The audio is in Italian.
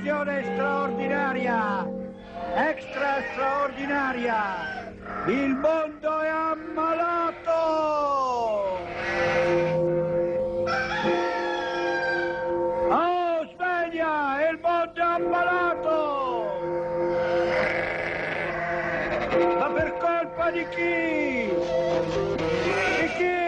Azione straordinaria, extra straordinaria, il mondo è ammalato! Oh, sveglia, il mondo è ammalato! Ma per colpa di chi? Di chi?